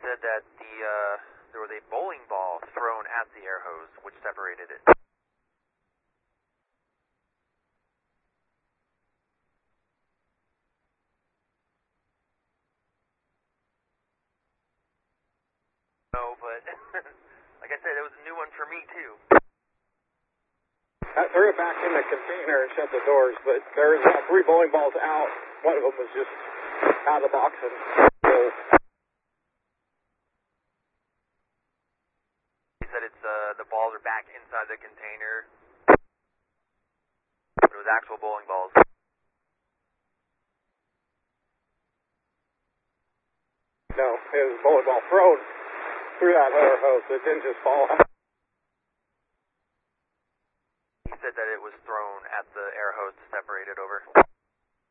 said that there was a bowling ball thrown at the air hose, which separated it. No, but like I said, it was a new one for me too. I threw it back in the container and shut the doors, but there's 3 bowling balls out. One of them was just out of the box and rolled. He said it's the balls are back inside the container. It was actual bowling balls. No, it was a bowling ball thrown through that air hose. It didn't just fall out. He said that it was thrown at the air hose to separate it over.